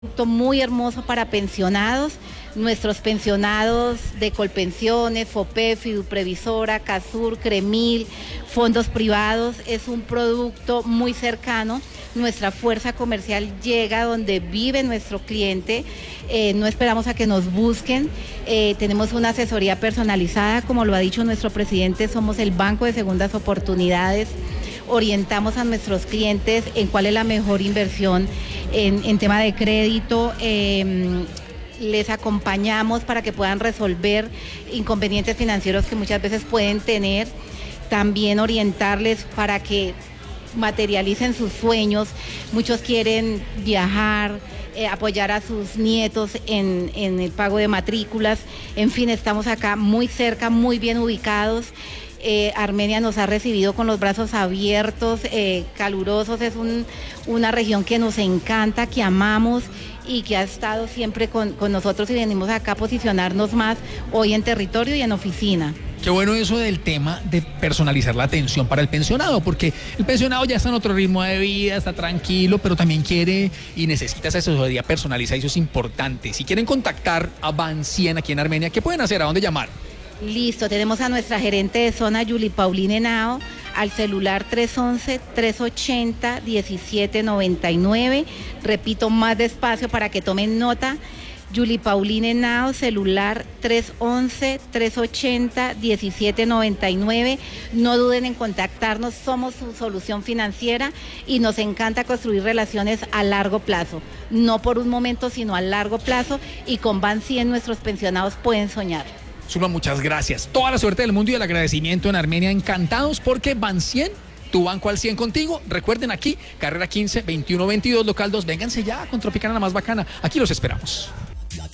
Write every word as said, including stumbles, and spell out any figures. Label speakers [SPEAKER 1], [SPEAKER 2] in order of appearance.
[SPEAKER 1] Producto muy hermoso para pensionados. Nuestros pensionados de Colpensiones, FOPEP, Fiduprevisora, CASUR, CREMIL, fondos privados, es un producto muy cercano. Nuestra fuerza comercial llega donde vive nuestro cliente, eh, no esperamos a que nos busquen, eh, tenemos una asesoría personalizada, como lo ha dicho nuestro presidente, somos el banco de segundas oportunidades. Orientamos a nuestros clientes en cuál es la mejor inversión en, en tema de crédito, eh, les acompañamos para que puedan resolver inconvenientes financieros que muchas veces pueden tener, también orientarles para que materialicen sus sueños. Muchos quieren viajar, eh, apoyar a sus nietos en, en el pago de matrículas, en fin, estamos acá muy cerca, muy bien ubicados. Eh, Armenia nos ha recibido con los brazos abiertos, eh, calurosos, es un, una región que nos encanta, que amamos y que ha estado siempre con, con nosotros, y venimos acá a posicionarnos más hoy en territorio y en oficina.
[SPEAKER 2] Qué bueno eso del tema de personalizar la atención para el pensionado, porque el pensionado ya está en otro ritmo de vida, está tranquilo, pero también quiere y necesita esa asesoría personalizada, y eso es importante. Si quieren contactar a Ban cien aquí en Armenia, ¿qué pueden hacer? ¿A dónde llamar?
[SPEAKER 1] Listo, tenemos a nuestra gerente de zona, Yuli Paulina Henao, al celular tres once, tres ochenta, diecisiete noventa y nueve. Repito más despacio para que tomen nota. Yuli Paulina Henao, celular tres once, tres ochenta, diecisiete noventa y nueve. No duden en contactarnos, somos su solución financiera y nos encanta construir relaciones a largo plazo. No por un momento, sino a largo plazo, y con Ban cien nuestros pensionados pueden soñar.
[SPEAKER 2] Zulma, muchas gracias. Toda la suerte del mundo y el agradecimiento en Armenia. Encantados porque Ban cien, tu banco al cien contigo. Recuerden aquí, carrera quince, veintiuno veintidós, local dos. Vénganse ya con Tropicana, la más bacana. Aquí los esperamos.